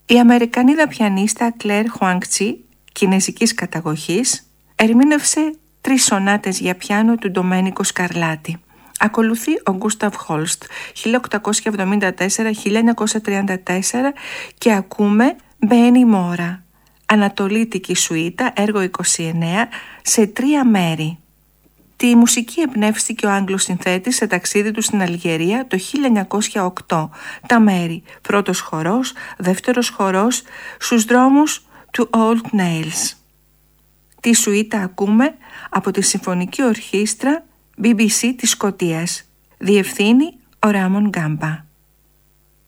Η Αμερικανίδα πιανίστα Κλέρ Χουάνγκτσι, κινεζικής καταγωγής, ερμήνευσε 3 σονάτες για πιάνο του Ντομένικο Σκαρλάτι. Ακολουθεί ο Γκούσταβ Χόλστ, 1874-1934 και ακούμε Μπένι Μόρα, ανατολίτικη σουίτα, έργο 29, σε 3 μέρη. Τη μουσική εμπνεύστηκε ο Άγγλος συνθέτης σε ταξίδι του στην Αλγερία το 1908. Τα μέρη: πρώτος χορός, δεύτερος χορός, στους δρόμους του Old Nails. Τη σουίτα ακούμε από τη Συμφωνική Ορχήστρα BBC της Σκωτίας. Διευθύνει ο Ράμον Γκάμπα.